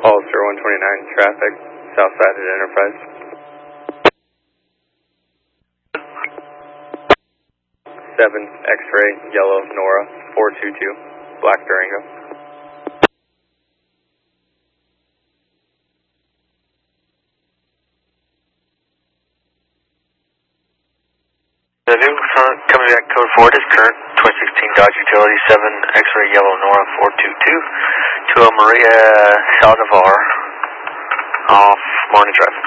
Hollister 129 traffic, south side at Enterprise. 7 X-ray, yellow, Nora, 422, black Durango. Coming back code 4, this current 2016 Dodge Utility 7 X-ray yellow Nora 422 to a Maria Saldivar off Morning Drive.